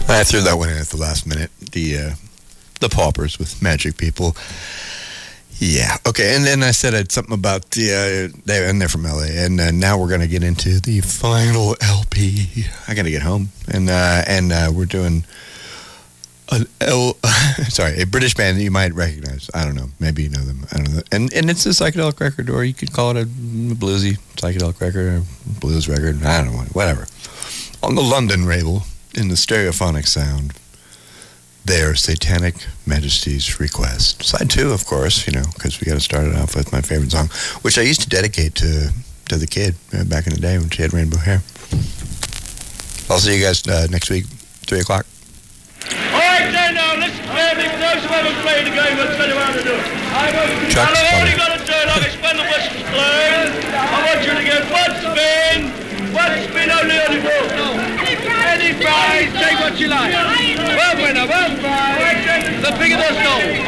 I threw that one in at the last minute. The Paupers with Magic People. Yeah. Okay. And then I said something about they're from LA, and now we're gonna get into the final LP. I gotta get home, and we're doing a British band that you might recognize. I don't know. Maybe you know them. I don't know. And it's a psychedelic record, or you could call it a bluesy psychedelic record, or blues record. I don't know. Whatever. On the London label, in the Stereophonic Sound, their Satanic Majesty's Request. Side 2, of course, because we got to start it off with my favorite song, which I used to dedicate to the kid back in the day when she had rainbow hair. I'll see you guys next week, 3 o'clock. All right, then, now, listen clearly. For those who haven't played the game, I'll tell you how to do it. Chuck's I've only got to do it. I'll explain the whistles playing. I want you to get one spin only on the ball. Any prize, take what you like. One winner, one prize. The bigger the score.